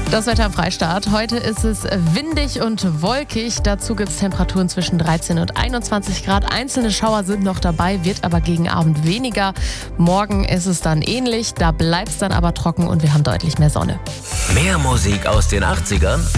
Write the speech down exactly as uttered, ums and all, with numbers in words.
Das Wetter am Freistaat. Heute ist es windig und wolkig. Dazu gibt es Temperaturen zwischen dreizehn und einundzwanzig Grad. Einzelne Schauer sind noch dabei, wird aber gegen Abend weniger. Morgen ist es dann ähnlich. Da bleibt es dann aber trocken und wir haben deutlich mehr Sonne. Mehr Musik aus den achtzigern